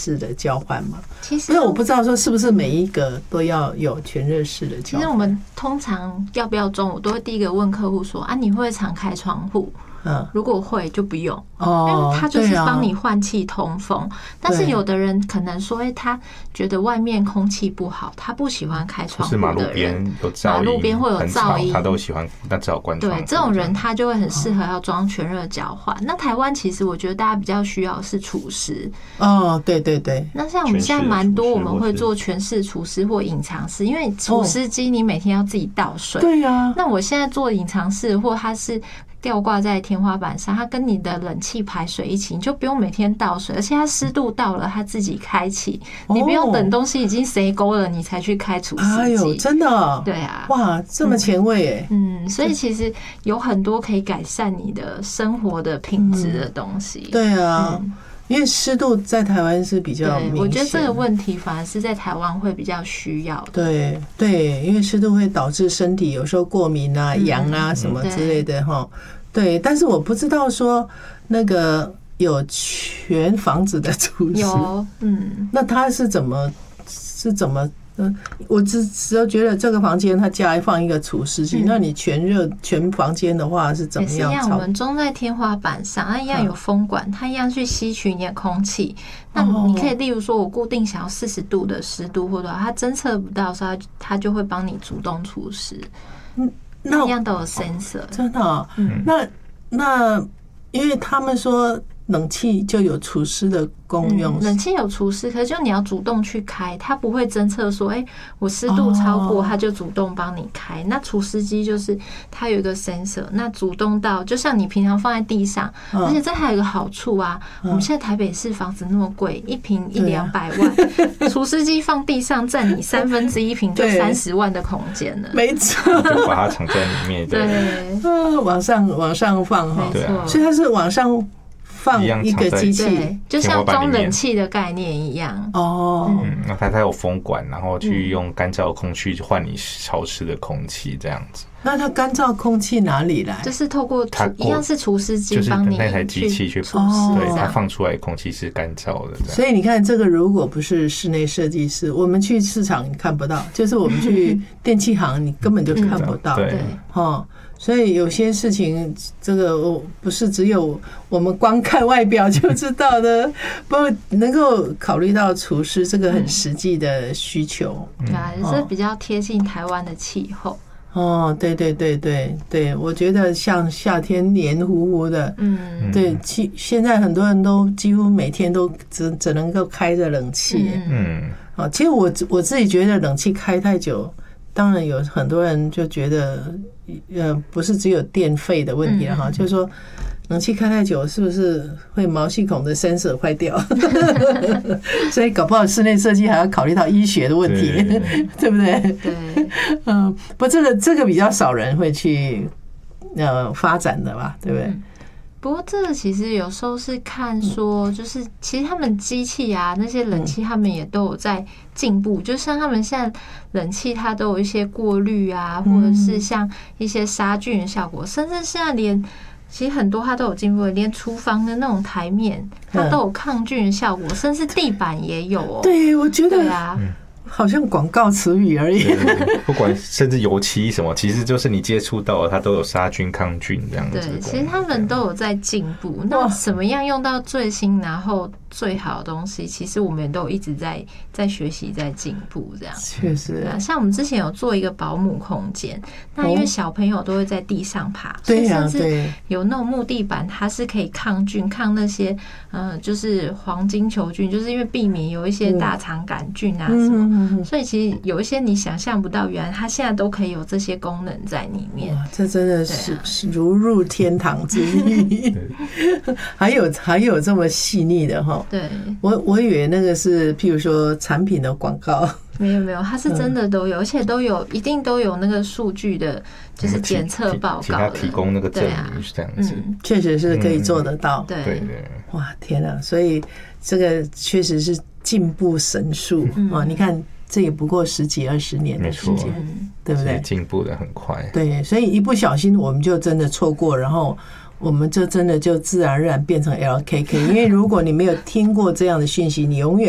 式的交换吗？ 其实我不知道说是不是每一个都要有全热式的交换。 其实我们通常要不要装，我都会第一个问客户说啊，你会不会常开窗户？如果会就不用，因为它就是帮你换气通风。但是有的人可能说，他觉得外面空气不好，他不喜欢开窗户的人， 马路边有噪音， 马路边会有噪音， 他都喜欢，那只好关窗户。 对，这种人他就会很适合要装全热交换。那台湾其实我觉得大家比较需要的是除湿。 对对对。 那像我们现在蛮多，我们会做全室除湿或隐藏式，因为除湿机你每天要自己倒水。 对啊。 那我现在做隐藏式，或它是吊挂在天花板上，它跟你的冷气排水一起，你就不用每天倒水，而且它湿度到了，它自己开启，你不用等东西已经塞沟了，你才去开除湿机。 哎呦，真的？ 对啊， 哇，这么前卫哎。 所以其实有很多可以改善你的生活的品质的东西。 对啊。因为湿度在台湾是比较明显， 我觉得这个问题反而是在台湾会比较需要的。 对对，因为湿度会导致身体有时候过敏啊、痒啊什么之类的哈。对，但是我不知道说那个有全房子的除湿， 有那它是怎么？我只觉得这个房间它家里放一个除湿机，那你全房间的话是怎么样？ 也是一样，我们装在天花板上，它一样有风管，它一样去吸取你的空气。那你可以例如说，我固定想要40度的湿度，或者它侦测不到的时候，它就会帮你主动除湿。那一样都有 sensor。 真的？那因为他们说冷气就有除湿的功用， 冷气有除湿，可是就你要主动去开，它不会侦测说，我湿度超过，它就主动帮你开。那除湿机就是它有一个 sensor， 那主动到就像你平常放在地上，而且这还有一个好处啊，我们现在台北市房子那么贵，一坪100-200万，除湿机放地上占你1/3坪就30万的空间了， 没错， 就把它藏在里面， 对， 往上放哈， 没错， 所以它是往上放一个机器， 就像装冷气的概念一样。 那它有风管，然后去用干燥空气换你潮湿的空气，这样子。 那它干燥空气哪里来？ 就是透过一样是除湿机帮你， 就是那台机器去除湿，对，它放出来的空气是干燥的。 所以你看，这个如果不是室内设计师，我们去市场你看不到，就是我们去电器行你根本就看不到。 对， 所以有些事情，这个不是只有我们光看外表就知道的，不能够考虑到除湿这个很实际的需求。 对啊，也是比较贴近台湾的气候。 对对对对对，我觉得像夏天黏糊糊的，对，现在很多人都几乎每天都只能够开着冷气，其实我自己觉得冷气开太久，当然有很多人就觉得，不是只有电费的问题了哈，就是说冷气开太久是不是会毛细孔的 sensor 坏掉？所以搞不好室内设计还要考虑到医学的问题，对不对？ 对， 不，这个比较少人会去发展的吧，对不对？ 不过这个其实有时候是看说，就是其实他们机器啊，那些冷气他们也都有在进步，就像他们现在冷气它都有一些过滤啊，或者是像一些杀菌的效果，甚至现在其实很多它都有进步，连厨房的那种台面它都有抗菌的效果，甚至地板也有哦。 对，我觉得对啊。 好像广告词语而已， 不管甚至油漆什么，其实就是你接触到的，它都有杀菌、抗菌这样子。 对，其实他们都有在进步。那怎么样用到最新然后最好的东西？其实我们都有一直在学习、在进步这样。 确实， 像我们之前有做一个保姆空间，那因为小朋友都会在地上爬，所以甚至有那种木地板，它是可以抗菌、抗那些就是黄金球菌，就是因为避免有一些大肠杆菌啊什么。所以其实有一些你想象不到，原来它现在都可以有这些功能在里面。哇， 这真的是如入天堂之域。还有这么细腻的哈？对，我以为那个是譬如说产品的广告。 没有，它是真的都有，而且一定都有那个数据的，就是检测报告的， 他提供那个证明是这样子， 确实是可以做得到。 对， 哇，天啊！所以这个确实是进步神速啊！你看。这也不过10几20年的时间，对不对？ 进步的很快。 对，所以一不小心我们就真的错过，然后我们就真的就自然而然变成 LKK。因为如果你没有听过这样的讯息，你永远